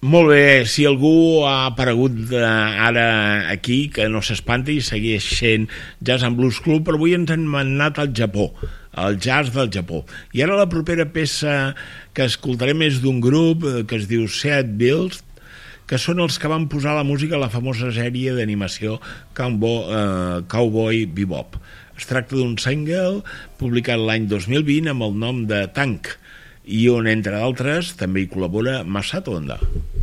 Molt bé, si algú ha aparegut ara aquí, que no s'espanti, segueix sent Jazz and Blues Club, però avui ens hem anat al Japó, al jazz del Japó. I ara la propera peça que escoltarem és d'un grup que es diu Seat Bills, que són els que van posar la música a la famosa sèrie d'animació Cowboy Bebop. Es tracta d'un single publicat l'any 2020 amb el nom de Tank, i on, entre d'altres, també hi col·labora Masato Honda.